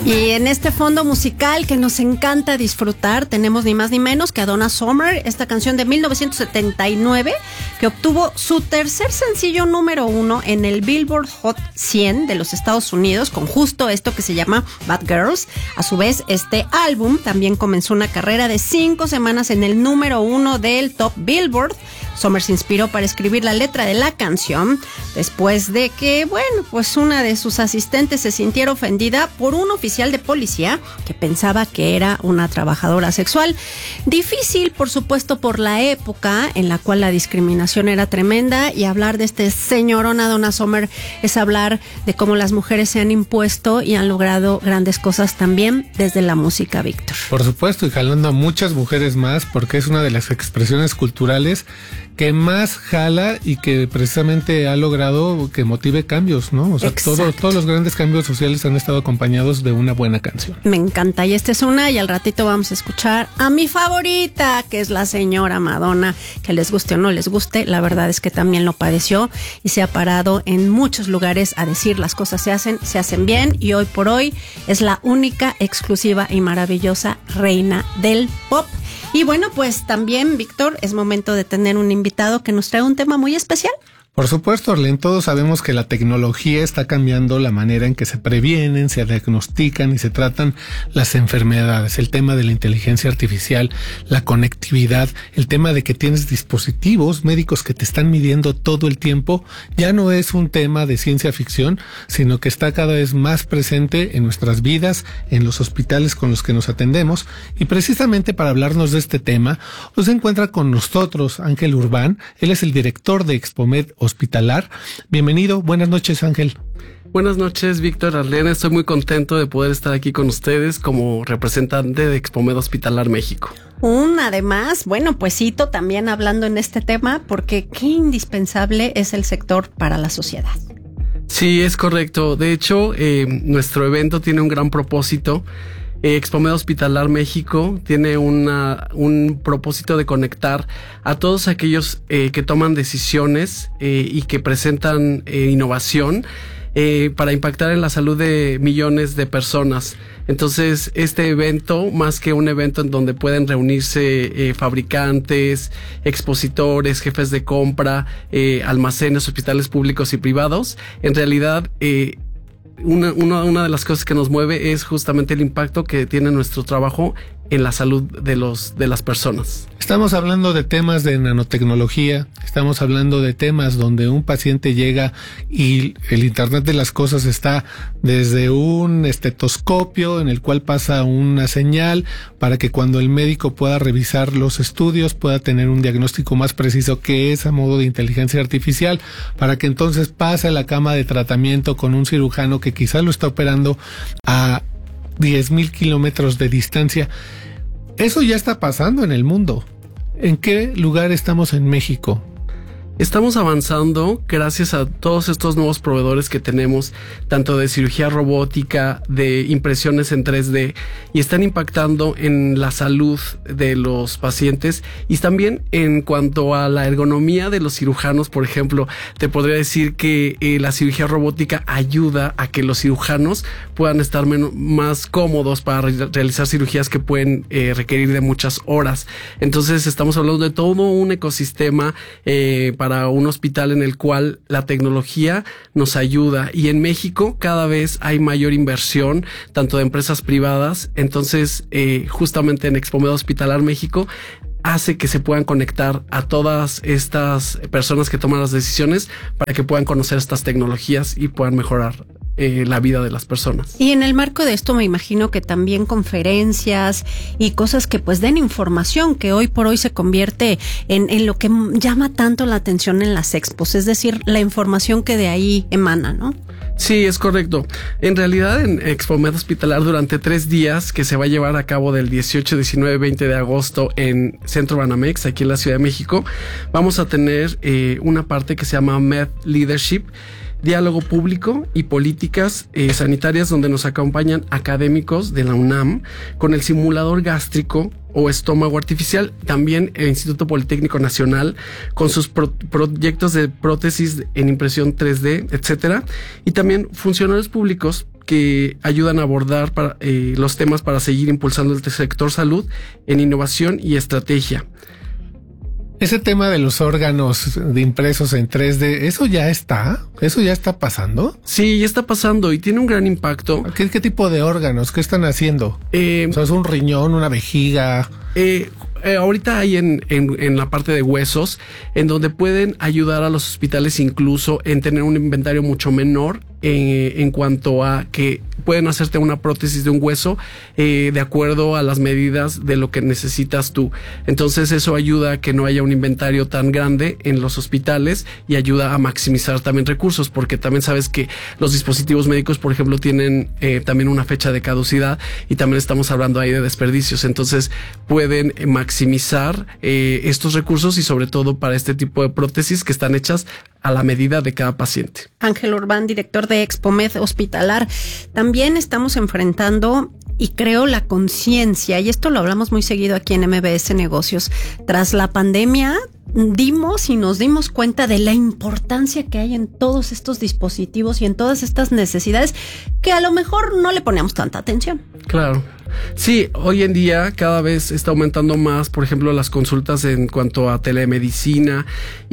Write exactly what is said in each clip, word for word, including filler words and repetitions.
Y en este fondo musical que nos encanta disfrutar, tenemos ni más ni menos que a Donna Summer, esta canción de mil novecientos setenta y nueve, que obtuvo su tercer sencillo número uno en el Billboard Hot cien de los Estados Unidos, con justo esto que se llama Bad Girls. A su vez, este álbum también comenzó una carrera de cinco semanas en el número uno del Top Billboard. Summer se inspiró para escribir la letra de la canción después de que, bueno, pues una de sus asistentes se sintiera ofendida por un oficial de policía que pensaba que era una trabajadora sexual. Difícil, por supuesto, por la época en la cual la discriminación era tremenda, y hablar de este señorona Donna Summer es hablar de cómo las mujeres se han impuesto y han logrado grandes cosas también desde la música, Víctor. Por supuesto, y jalando a muchas mujeres más, porque es una de las expresiones culturales que más jala y que precisamente ha logrado que motive cambios, ¿no? O sea, todo, todos los grandes cambios sociales han estado acompañados de una buena canción. Me encanta, y esta es una, y al ratito vamos a escuchar a mi favorita, que es la señora Madonna. Que les guste o no les guste, la verdad es que también lo padeció y se ha parado en muchos lugares a decir las cosas se hacen, se hacen bien, y hoy por hoy es la única, exclusiva y maravillosa reina del pop. Y bueno, pues también, Víctor, es momento de tener un invitado que nos trae un tema muy especial. Por supuesto, Arlene, todos sabemos que la tecnología está cambiando la manera en que se previenen, se diagnostican y se tratan las enfermedades. El tema de la inteligencia artificial, la conectividad, el tema de que tienes dispositivos médicos que te están midiendo todo el tiempo, ya no es un tema de ciencia ficción, sino que está cada vez más presente en nuestras vidas, en los hospitales con los que nos atendemos. Y precisamente para hablarnos de este tema, nos encuentra con nosotros Ángel Urbán. Él es el director de Expomed Hospitalar. Bienvenido, buenas noches, Ángel. Buenas noches, Víctor, Arlene. Estoy muy contento de poder estar aquí con ustedes como representante de Expomed Hospitalar México. Un, además, bueno, pues cito también hablando en este tema, porque qué indispensable es el sector para la sociedad. Sí, es correcto. De hecho, eh, nuestro evento tiene un gran propósito. Eh, Expomed Hospitalar México tiene una, un propósito de conectar a todos aquellos eh, que toman decisiones eh, y que presentan eh, innovación eh, para impactar en la salud de millones de personas. Entonces, este evento, más que un evento en donde pueden reunirse eh, fabricantes, expositores, jefes de compra, eh, almacenes, hospitales públicos y privados, en realidad eh, Una, una, una de las cosas que nos mueve es justamente el impacto que tiene nuestro trabajo en la salud de los de las personas. Estamos hablando de temas de nanotecnología, estamos hablando de temas donde un paciente llega y el Internet de las cosas está desde un estetoscopio en el cual pasa una señal para que cuando el médico pueda revisar los estudios pueda tener un diagnóstico más preciso, que es a modo de inteligencia artificial, para que entonces pase a la cama de tratamiento con un cirujano que quizás lo está operando a diez mil kilómetros de distancia. Eso ya está pasando en el mundo. ¿En qué lugar estamos en México? Estamos avanzando gracias a todos estos nuevos proveedores que tenemos, tanto de cirugía robótica, de impresiones en tres D, y están impactando en la salud de los pacientes y también en cuanto a la ergonomía de los cirujanos. Por ejemplo, te podría decir que eh, la cirugía robótica ayuda a que los cirujanos puedan estar menos, más cómodos para re- realizar cirugías que pueden eh, requerir de muchas horas. Entonces, estamos hablando de todo un ecosistema eh, para un hospital en el cual la tecnología nos ayuda, y en México cada vez hay mayor inversión tanto de empresas privadas. Entonces eh, justamente en Expomed Hospitalar México hace que se puedan conectar a todas estas personas que toman las decisiones para que puedan conocer estas tecnologías y puedan mejorar Eh, la vida de las personas. Y en el marco de esto me imagino que también conferencias y cosas que pues den información, que hoy por hoy se convierte en, en lo que llama tanto la atención en las expos, es decir, la información que de ahí emana, ¿no? Sí, es correcto. En realidad, en Expomed Hospitalar, durante tres días que se va a llevar a cabo del dieciocho, diecinueve, veinte de agosto en Centro Banamex, aquí en la Ciudad de México, vamos a tener eh, una parte que se llama Med Leadership, diálogo público y políticas eh, sanitarias, donde nos acompañan académicos de la UNAM con el simulador gástrico o estómago artificial, también el Instituto Politécnico Nacional con sus pro- proyectos de prótesis en impresión tres D, etcétera, y también funcionarios públicos que ayudan a abordar para, eh, los temas para seguir impulsando el sector salud en innovación y estrategia. Ese tema de los órganos de impresos en tres D, ¿eso ya está? ¿Eso ya está pasando? Sí, ya está pasando y tiene un gran impacto. ¿Qué, qué tipo de órganos? ¿Qué están haciendo? Eh, o sea, ¿es un riñón, una vejiga? Eh, eh, ahorita hay en, en, en la parte de huesos, en donde pueden ayudar a los hospitales incluso en tener un inventario mucho menor en, en cuanto a que pueden hacerte una prótesis de un hueso eh, de acuerdo a las medidas de lo que necesitas tú. Entonces eso ayuda a que no haya un inventario tan grande en los hospitales y ayuda a maximizar también recursos, porque también sabes que los dispositivos médicos, por ejemplo, tienen eh, también una fecha de caducidad y también estamos hablando ahí de desperdicios. Entonces pueden maximizar eh, estos recursos y sobre todo para este tipo de prótesis que están hechas a la medida de cada paciente. Ángel Urbán, director de Expomed Hospitalar. También estamos enfrentando, y creo, la conciencia, y esto lo hablamos muy seguido aquí en M B S Negocios. Tras la pandemia, dimos y nos dimos cuenta de la importancia que hay en todos estos dispositivos y en todas estas necesidades que a lo mejor no le ponemos tanta atención. Claro. Sí, hoy en día cada vez está aumentando más, por ejemplo, las consultas en cuanto a telemedicina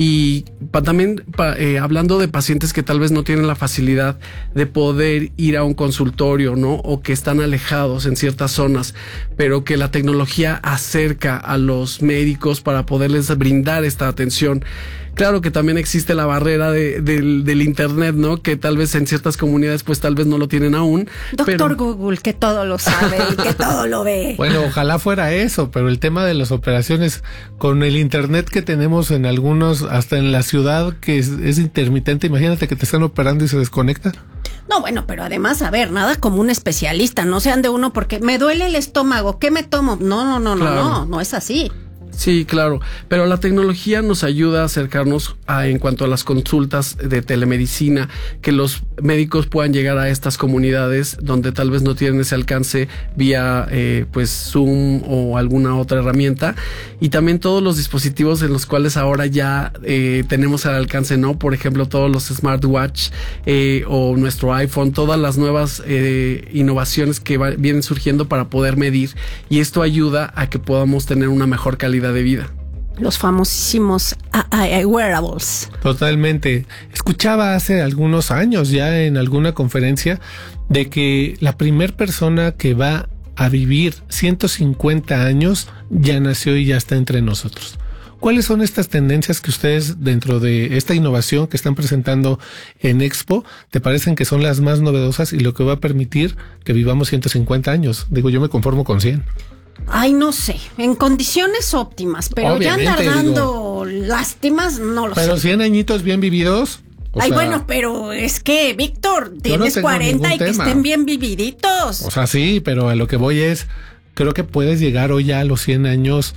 y pa, también pa, eh, hablando de pacientes que tal vez no tienen la facilidad de poder ir a un consultorio, ¿no? O que están alejados en ciertas zonas, pero que la tecnología acerca a los médicos para poderles brindar esta atención. Claro que también existe la barrera de, de, del internet, ¿no? Que tal vez en ciertas comunidades pues tal vez no lo tienen aún. Doctor pero... Google, que todo lo sabe y que todo lo ve. Bueno, ojalá fuera eso, pero el tema de las operaciones con el internet que tenemos en algunos, hasta en la ciudad, que es, es intermitente, imagínate que te están operando y se desconecta. No, bueno, pero además, a ver, nada como un especialista, no sean de uno porque me duele el estómago, ¿qué me tomo? No, no, no, claro. no, no, no es así. Sí, claro, pero la tecnología nos ayuda a acercarnos a, en cuanto a las consultas de telemedicina, que los médicos puedan llegar a estas comunidades donde tal vez no tienen ese alcance vía eh, pues Zoom o alguna otra herramienta, y también todos los dispositivos en los cuales ahora ya eh, tenemos al alcance, ¿no? Por ejemplo, todos los smartwatch eh, o nuestro iPhone, todas las nuevas eh, innovaciones que va, vienen surgiendo para poder medir, y esto ayuda a que podamos tener una mejor calidad de vida. Los famosísimos wearables. Totalmente. Escuchaba hace algunos años ya en alguna conferencia de que la primer persona que va a vivir ciento cincuenta años ya nació y ya está entre nosotros. ¿Cuáles son estas tendencias que ustedes dentro de esta innovación que están presentando en Expo te parecen que son las más novedosas y lo que va a permitir que vivamos ciento cincuenta años? Digo, yo me conformo con cien. Ay, no sé, en condiciones óptimas, pero obviamente, ya andar dando digo, lástimas, no lo pero sé. Pero cien añitos bien vividos. Ay, sea, bueno, pero es que, Víctor, tienes no cuarenta y tema. Que estén bien vividitos. O sea, sí, pero a lo que voy es, creo que puedes llegar hoy ya a los cien años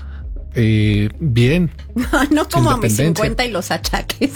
eh, bien. No como a mis cincuenta y los achaques.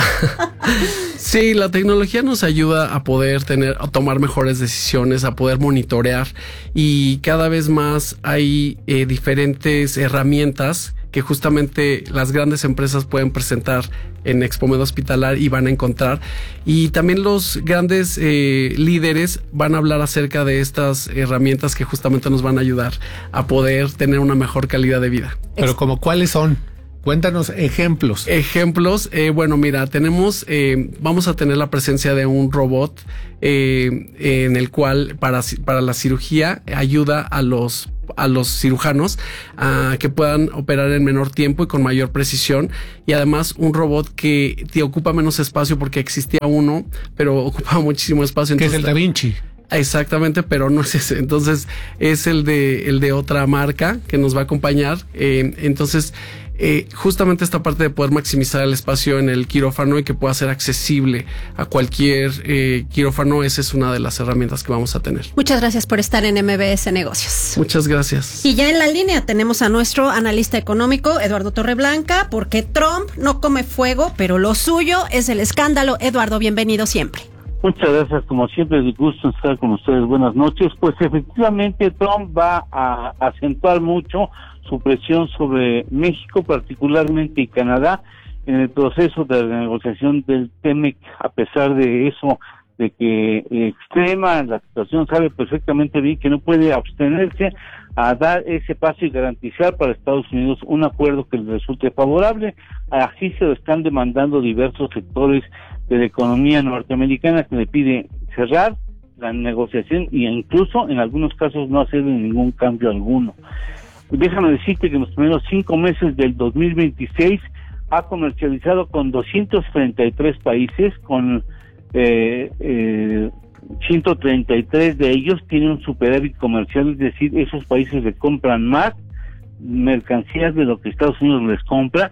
Sí, la tecnología nos ayuda a poder tener, a tomar mejores decisiones, a poder monitorear, y cada vez más hay eh, diferentes herramientas que justamente las grandes empresas pueden presentar en Expomed Hospitalar y van a encontrar, y también los grandes eh, líderes van a hablar acerca de estas herramientas que justamente nos van a ayudar a poder tener una mejor calidad de vida. Pero como ¿cuáles son? Cuéntanos ejemplos. Ejemplos, eh, bueno, mira, tenemos, eh, vamos a tener la presencia de un robot eh, en el cual para, para la cirugía ayuda a los a los cirujanos a que puedan operar en menor tiempo y con mayor precisión, y además un robot que te ocupa menos espacio porque existía uno, pero ocupa muchísimo espacio. Que es el Da Vinci. Exactamente, pero no es ese. Entonces es el de el de otra marca que nos va a acompañar. Eh, entonces eh, justamente esta parte de poder maximizar el espacio en el quirófano y que pueda ser accesible a cualquier eh, quirófano, esa es una de las herramientas que vamos a tener. Muchas gracias por estar en M B S Negocios. Muchas gracias. Y ya en la línea tenemos a nuestro analista económico, Eduardo Torreblanca, porque Trump no come fuego, pero lo suyo es el escándalo. Eduardo, bienvenido siempre. Muchas gracias, como siempre, de gusto estar con ustedes. Buenas noches. Pues efectivamente Trump va a acentuar mucho su presión sobre México, particularmente y Canadá, en el proceso de la negociación del T M E C. A pesar de eso, de que extrema la situación, sabe perfectamente bien que no puede abstenerse a dar ese paso y garantizar para Estados Unidos un acuerdo que le resulte favorable. Así se lo están demandando diversos sectores de la economía norteamericana, que le pide cerrar la negociación e incluso en algunos casos no hacer ningún cambio alguno. Déjame decirte que en los primeros cinco meses del dos mil veintiséis ha comercializado con doscientos treinta y tres países, con eh, eh, ciento treinta y tres de ellos tienen un superávit comercial, es decir, esos países le compran más mercancías de lo que Estados Unidos les compra.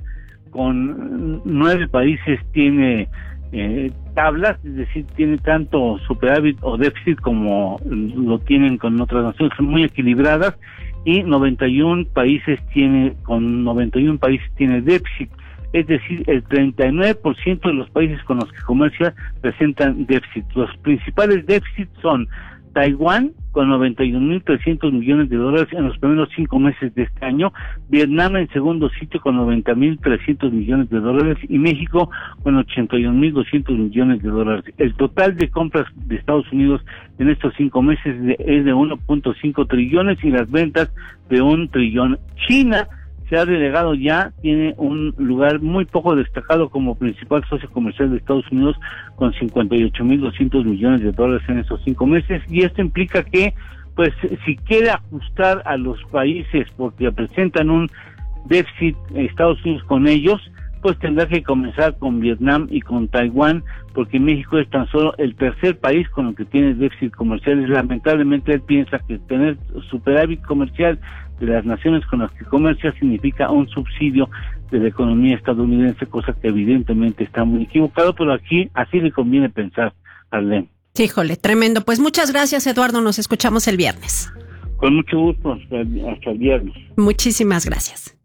Con nueve países tiene eh, tablas, es decir, tiene tanto superávit o déficit como lo tienen con otras naciones, son muy equilibradas, y noventa y uno países tiene, con noventa y uno países tiene déficit. Es decir, el treinta y nueve por ciento de los países con los que comercia presentan déficit. Los principales déficits son Taiwán, con noventa y un mil trescientos millones de dólares en los primeros cinco meses de este año, Vietnam en segundo sitio con noventa mil trescientos millones de dólares y México con ochenta y un mil doscientos millones de dólares. El total de compras de Estados Unidos en estos cinco meses es de uno punto cinco trillones y las ventas de un trillón. China se ha relegado ya, tiene un lugar muy poco destacado como principal socio comercial de Estados Unidos con cincuenta y ocho mil doscientos millones de dólares en esos cinco meses, y esto implica que, pues, si quiere ajustar a los países porque presentan un déficit Estados Unidos con ellos, pues tendrá que comenzar con Vietnam y con Taiwán, porque México es tan solo el tercer país con el que tiene déficit comercial. Lamentablemente él piensa que tener superávit comercial de las naciones con las que comercia significa un subsidio de la economía estadounidense, cosa que evidentemente está muy equivocado, pero aquí así le conviene pensar, Arlene. Híjole, tremendo. Pues muchas gracias, Eduardo, nos escuchamos el viernes. Con mucho gusto, hasta, hasta el viernes. Muchísimas gracias.